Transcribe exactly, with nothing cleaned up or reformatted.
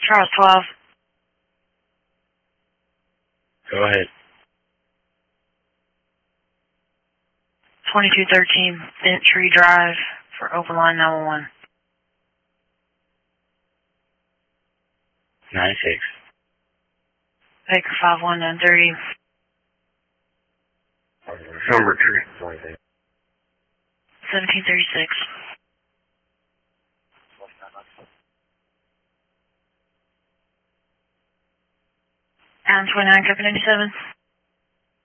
Charles twelve. Go ahead. twenty-two thirteen Bent Tree Drive for Overline nine one one. ninety-six. Baker five one nine thirty. Number tree. seventeen thirty-six. Adam twenty-nine, Company ninety-seven.